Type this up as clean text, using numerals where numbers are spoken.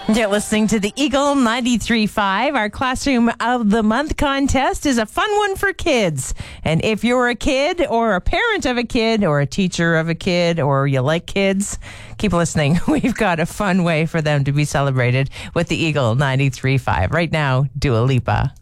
You're listening to the Eagle 93.5. Our Classroom of the Month contest is a fun one for kids. And if you're a kid or a parent of a kid or a teacher of a kid or you like kids, keep listening. We've got a fun way for them to be celebrated with the Eagle 93.5. Right now, Dua Lipa.